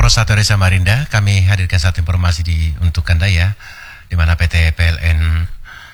Prosatore Samarinda, kami hadirkan satu informasi untuk Anda ya, di mana PT PLN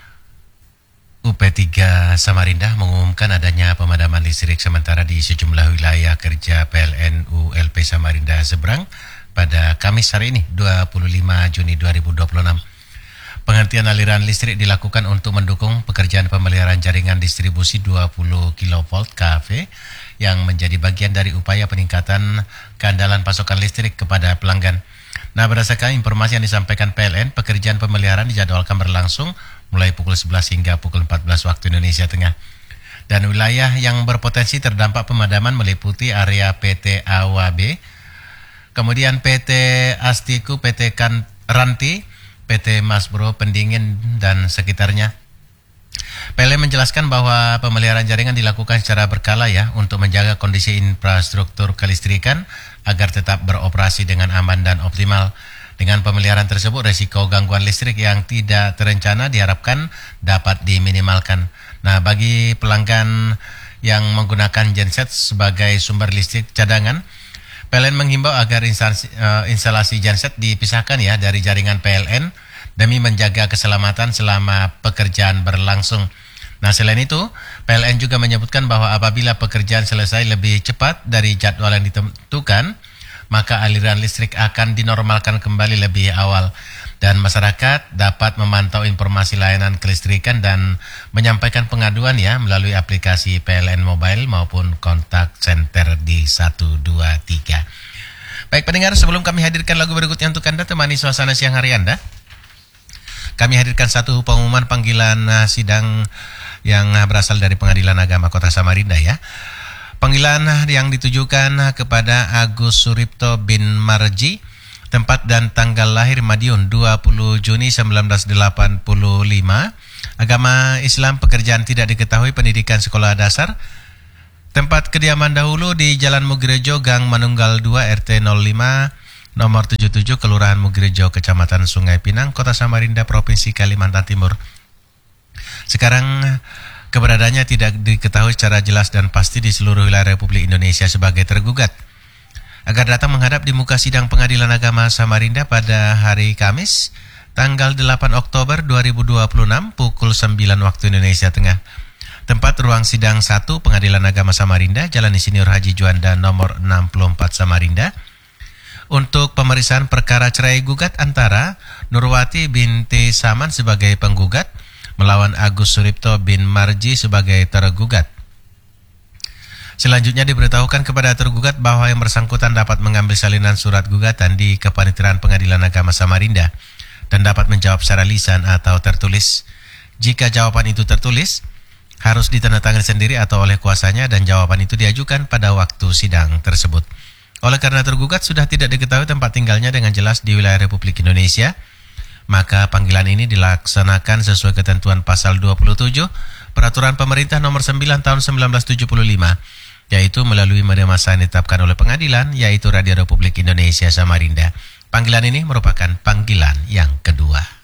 UP3 Samarinda mengumumkan adanya pemadaman listrik sementara di sejumlah wilayah kerja PLN ULP Samarinda Seberang pada Kamis hari ini, 25 Juni 2026. Penghentian aliran listrik dilakukan untuk mendukung pekerjaan pemeliharaan jaringan distribusi 20 kV KV yang menjadi bagian dari upaya peningkatan keandalan pasokan listrik kepada pelanggan. Nah, berdasarkan informasi yang disampaikan PLN, pekerjaan pemeliharaan dijadwalkan berlangsung mulai pukul 11 hingga pukul 14 waktu Indonesia Tengah. Dan wilayah yang berpotensi terdampak pemadaman meliputi area PT AWB, kemudian PT Astiku, PT Ranti, PT Masbro Pendingin, dan sekitarnya. PLN menjelaskan bahwa pemeliharaan jaringan dilakukan secara berkala ya untuk menjaga kondisi infrastruktur kelistrikan agar tetap beroperasi dengan aman dan optimal. Dengan pemeliharaan tersebut, resiko gangguan listrik yang tidak terencana diharapkan dapat diminimalkan. Nah, bagi pelanggan yang menggunakan genset sebagai sumber listrik cadangan, PLN menghimbau agar instalasi genset dipisahkan ya dari jaringan PLN demi menjaga keselamatan selama pekerjaan berlangsung. Nah, selain itu, PLN juga menyebutkan bahwa apabila pekerjaan selesai lebih cepat dari jadwal yang ditentukan, maka aliran listrik akan dinormalkan kembali lebih awal. Dan masyarakat dapat memantau informasi layanan kelistrikan dan menyampaikan pengaduan ya melalui aplikasi PLN Mobile maupun kontak center di 123. Baik pendengar, sebelum kami hadirkan lagu berikutnya untuk Anda temani suasana siang hari Anda, kami hadirkan satu pengumuman panggilan sidang yang berasal dari Pengadilan Agama Kota Samarinda ya. Panggilan yang ditujukan kepada Agus Suripto bin Marji, tempat dan tanggal lahir Madiun 20 Juni 1985, agama Islam, pekerjaan tidak diketahui, pendidikan sekolah dasar, tempat kediaman dahulu di Jalan Mugirejo, Gang Manunggal 2, RT 05, nomor 77, Kelurahan Mugirejo, Kecamatan Sungai Pinang, Kota Samarinda, Provinsi Kalimantan Timur. Sekarang keberadaannya tidak diketahui secara jelas dan pasti di seluruh wilayah Republik Indonesia sebagai tergugat. Agar datang menghadap di muka sidang Pengadilan Agama Samarinda pada hari Kamis, tanggal 8 Oktober 2026, pukul 9 waktu Indonesia Tengah. Tempat ruang sidang 1 Pengadilan Agama Samarinda, Jalan Insinyur Haji Juanda nomor 64 Samarinda. Untuk pemeriksaan perkara cerai gugat antara Nurwati binti Saman sebagai penggugat melawan Agus Suripto bin Marji sebagai tergugat. Selanjutnya diberitahukan kepada tergugat bahwa yang bersangkutan dapat mengambil salinan surat gugatan di Kepanitiaan Pengadilan Agama Samarinda dan dapat menjawab secara lisan atau tertulis. Jika jawaban itu tertulis, harus ditandatangani sendiri atau oleh kuasanya dan jawaban itu diajukan pada waktu sidang tersebut. Oleh karena tergugat sudah tidak diketahui tempat tinggalnya dengan jelas di wilayah Republik Indonesia, maka panggilan ini dilaksanakan sesuai ketentuan pasal 27 Peraturan Pemerintah nomor 9 tahun 1975, yaitu melalui media massa yang ditetapkan oleh pengadilan, yaitu Radio Republik Indonesia Samarinda. Panggilan ini merupakan panggilan yang kedua.